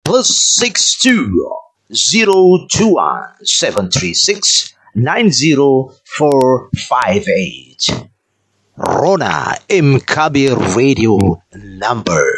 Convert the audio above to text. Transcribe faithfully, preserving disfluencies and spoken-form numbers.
plus six two zero two one seven three six nine zero four five eight. Rona M. Kabir Radio number.